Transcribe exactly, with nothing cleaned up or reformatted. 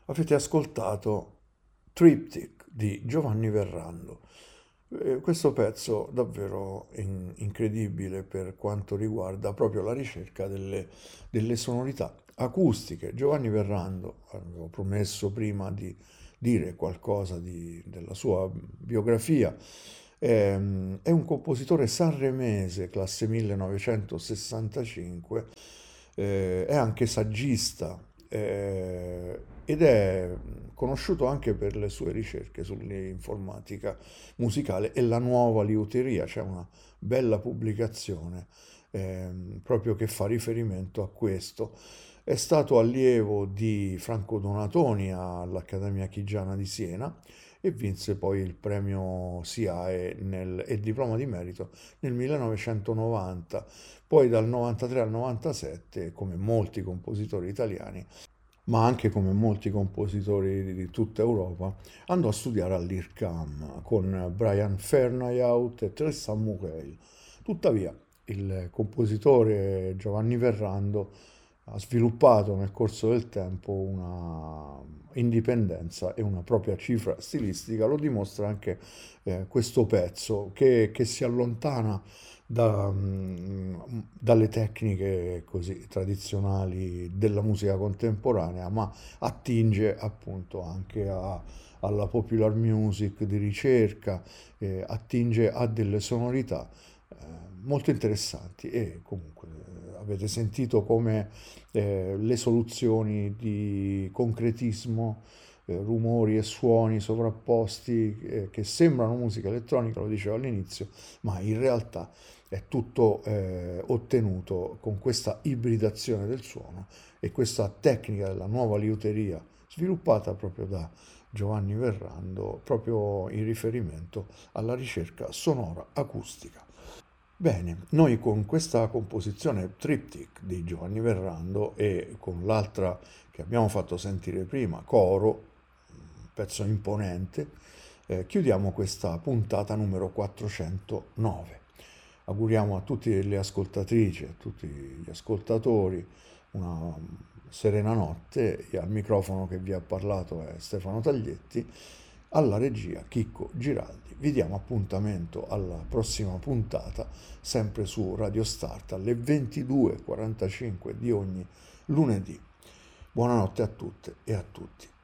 Avete ascoltato Triptych di Giovanni Verrando. Eh, questo pezzo davvero in- incredibile per quanto riguarda proprio la ricerca delle, delle sonorità acustiche. Giovanni Verrando, avevo promesso prima di dire qualcosa di- della sua biografia, ehm, è un compositore sanremese, classe millenovecentosessantacinque, eh, è anche saggista, eh, ed è conosciuto anche per le sue ricerche sull'informatica musicale e la nuova liuteria. C'è una bella pubblicazione ehm, proprio che fa riferimento a questo. È stato allievo di Franco Donatoni all'Accademia Chigiana di Siena e vinse poi il premio SIAE nel, e diploma di merito nel millenovecentonovanta. Poi dal novantatré al novantasette, come molti compositori italiani, ma anche come molti compositori di tutta Europa, andò a studiare all'IRCAM con Brian Fernayhout e Tristan Murail. Tuttavia, il compositore Giovanni Verrando ha sviluppato nel corso del tempo una indipendenza e una propria cifra stilistica. Lo dimostra anche eh, questo pezzo che, che si allontana da, mm, dalle tecniche così tradizionali della musica contemporanea, ma attinge appunto anche a- alla popular music di ricerca, eh, attinge a delle sonorità eh, molto interessanti. E comunque eh, avete sentito come eh, le soluzioni di concretismo, eh, rumori e suoni sovrapposti eh, che sembrano musica elettronica, lo dicevo all'inizio, ma in realtà è tutto eh, ottenuto con questa ibridazione del suono e questa tecnica della nuova liuteria sviluppata proprio da Giovanni Verrando, proprio in riferimento alla ricerca sonora acustica. Bene, noi con questa composizione Triptych di Giovanni Verrando e con l'altra che abbiamo fatto sentire prima, Coro, un pezzo imponente, eh, chiudiamo questa puntata numero quattrocentonove. Auguriamo a tutte le ascoltatrici, a tutti gli ascoltatori una serena notte, e al microfono che vi ha parlato è Stefano Taglietti, alla regia Chicco Giraldi. Vi diamo appuntamento alla prossima puntata, sempre su Radio Start alle ventidue e quarantacinque di ogni lunedì. Buonanotte a tutte e a tutti.